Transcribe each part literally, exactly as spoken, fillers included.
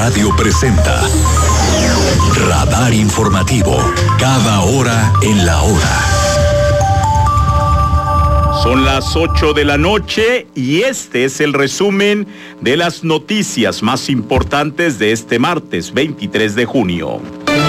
Radio presenta Radar Informativo, cada hora en la hora. Son las ocho de la noche y este es el resumen de las noticias más importantes de este martes veintitrés de junio.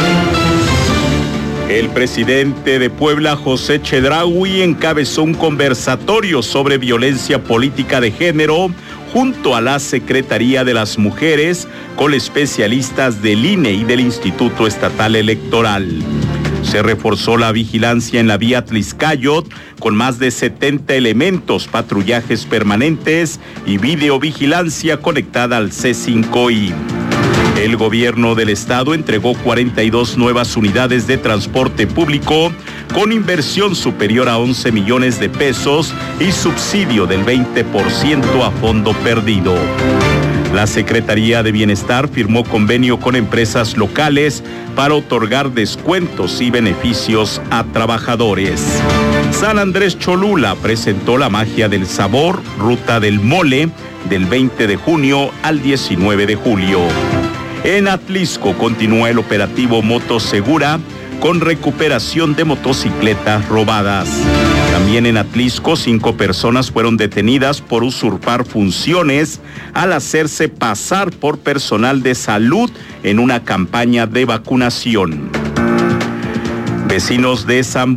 El presidente de Puebla, José Chedraui, encabezó un conversatorio sobre violencia política de género junto a la Secretaría de las Mujeres con especialistas del I N E y del Instituto Estatal Electoral. Se reforzó la vigilancia en la vía Tliscayot con más de setenta elementos, patrullajes permanentes y videovigilancia conectada al C cinco I. El gobierno del estado entregó cuarenta y dos nuevas unidades de transporte público con inversión superior a once millones de pesos y subsidio del veinte por ciento a fondo perdido. La Secretaría de Bienestar firmó convenio con empresas locales para otorgar descuentos y beneficios a trabajadores. San Andrés Cholula presentó la magia del sabor, ruta del mole, del veinte de junio al diecinueve de julio. En Atlisco continúa el operativo Moto Segura con recuperación de motocicletas robadas. También en Atlisco, cinco personas fueron detenidas por usurpar funciones al hacerse pasar por personal de salud en una campaña de vacunación. Vecinos de San